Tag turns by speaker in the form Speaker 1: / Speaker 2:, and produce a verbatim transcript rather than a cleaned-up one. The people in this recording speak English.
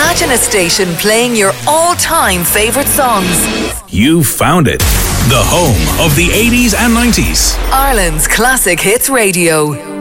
Speaker 1: Imagine a station playing your all-time favourite songs.
Speaker 2: You found it. The home of the eighties and nineties.
Speaker 1: Ireland's Classic Hits Radio.